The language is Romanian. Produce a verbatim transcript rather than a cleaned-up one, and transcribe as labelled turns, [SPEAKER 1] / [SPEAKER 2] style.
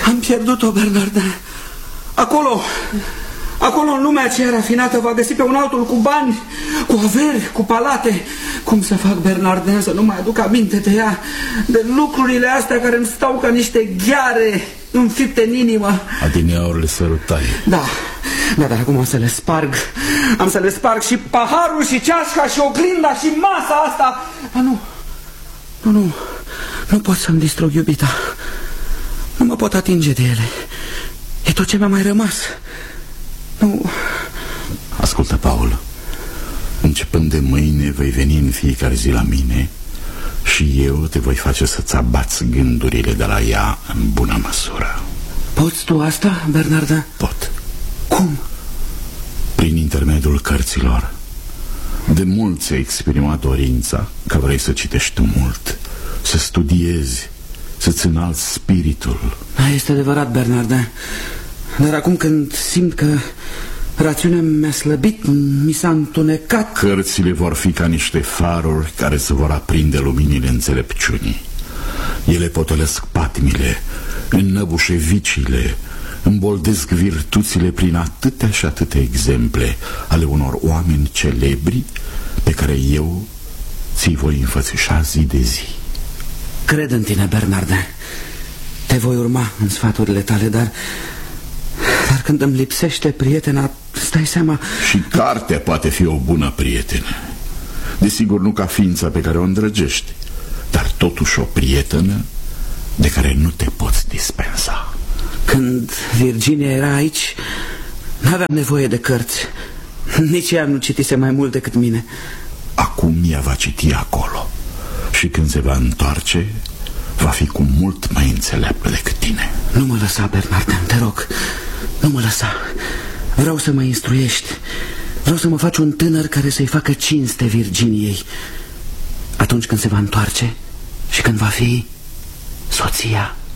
[SPEAKER 1] Am pierdut-o, Bernardin. Acolo, acolo în lumea aceea rafinată va găsi pe un altul cu bani, cu averi, cu palate. Cum să fac, Bernardin, să nu mai aduc aminte de ea, de lucrurile astea care îmi stau ca niște gheare înfipte în inimă.
[SPEAKER 2] Adineauri le sărutai.
[SPEAKER 1] Da, da, dar acum am să le sparg. Am să le sparg și paharul și ceașca și oglinda și masa asta. Dar nu, nu, nu, nu pot să-mi distrug iubita. Nu mă pot atinge de ele. E tot ce mi-a mai rămas. Nu.
[SPEAKER 2] Ascultă, Paul, începând de mâine vei veni în fiecare zi la mine și eu te voi face să-ți abați gândurile de la ea în bună măsură.
[SPEAKER 1] Poți tu asta, Bernardin?
[SPEAKER 2] Pot.
[SPEAKER 1] Cum?
[SPEAKER 2] Prin intermediul cărților. De mult ți-ai exprimat dorința că vrei să citești mult, să studiezi, să-ți înalți spiritul.
[SPEAKER 1] Da, este adevărat, Bernardin. Dar acum când simt că rațiunea mi-a slăbit, mi s-a întunecat.
[SPEAKER 2] Cărțile vor fi ca niște faruri care se vor aprinde luminile înțelepciunii. Ele potolesc patimile, înnăbușe viciile, îmboldesc virtuțile prin atâtea și atâtea exemple ale unor oameni celebri pe care eu ți-i voi înfățișa zi de zi.
[SPEAKER 1] Cred în tine, Bernardin. Te voi urma în sfaturile tale, dar... Dar când îmi lipsește prietena, stai seama...
[SPEAKER 2] Și cartea poate fi o bună prietenă. Desigur, nu ca ființa pe care o îndrăgești, dar totuși o prietenă de care nu te poți dispensa.
[SPEAKER 1] Când Virginia era aici, n-aveam nevoie de cărți. Nici ea nu citise mai mult decât mine.
[SPEAKER 2] Acum ea va citi acolo și când se va întoarce, va fi cu mult mai înțeleaptă decât tine.
[SPEAKER 1] Nu mă lăsa, Bernardin, te rog. Nu mă lăsa. Vreau să mă instruiești. Vreau să mă faci un tânăr care să-i facă cinste Virginiei atunci când se va întoarce și când va fi soția.